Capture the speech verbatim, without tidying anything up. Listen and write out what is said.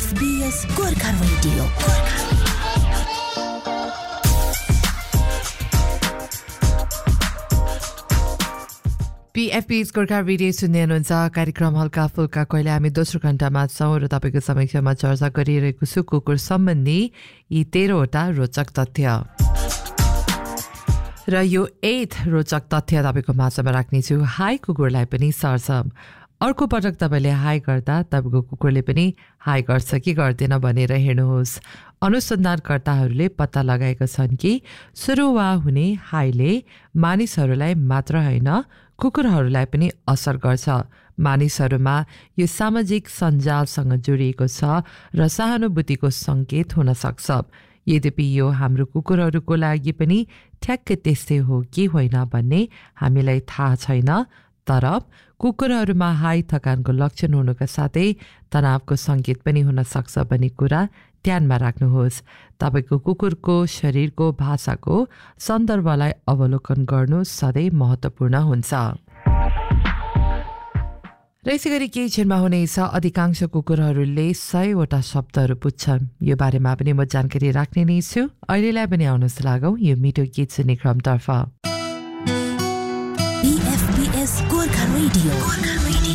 SBS Gorkha radio पीएफपी's Gorkha radio सुन्दै हुनुहुन्छ। कार्यक्रम हल्का फुल्का कहिले हामी दोस्रो घण्टामा छौँ र तपाईँको समक्षमा चर्चा गरिरहेको छु कुकुर सम्बन्धी यी तेह्रवटा रोचक तथ्य र यो एथ रोचक तथ्य तपाईँको माझमा राख्नेछु। हाई कुकुरलाई पनि सर्छ। अर्को पटक तपाईँले हाई गर्दा तपाईँको कुकुरले पनि हाई गर्छ कि गर्दैन भनेर हेर्नुहोस्। अनुसन्धानकर्ताहरूले पत्ता लगाएका छन् कि सुरुवा हुने हाईले मानिसहरूलाई मात्र होइन कुकुरहरूलाई पनि असर गर्छ। मानिसहरूमा यो सामाजिक सञ्जालसँग जोडिएको छ र सहानुभूतिको सङ्केत हुन सक्छ। यद्यपि यो हाम्रो कुकुरहरूको लागि पनि ठ्याक्कै त्यस्तै हो कि होइन भन्ने हामीलाई थाहा छैन। तर कुकुरहरूमा हाई थकानको लक्षण हुनुका साथै तनावको सङ्केत पनि हुन सक्छ भन्ने कुरा ध्यानमा राख्नुहोस्। तपाईँको कुकुरको शरीरको भाषाको सन्दर्भलाई अवलोकन गर्नु सधैँ महत्त्वपूर्ण हुन्छ। र यसै गरी केही क्षणमा हुनेछ अधिकांश कुकुरहरूले सयवटा शब्दहरू बुझ्छन्। यो बारेमा पनि म जानकारी राख्ने नै छु। अहिलेलाई पनि आउनुहोस् लागौँ यो मिठो गीत सुन्ने क्रमतर्फ। पीएफपीएस गोर्खा रेडियो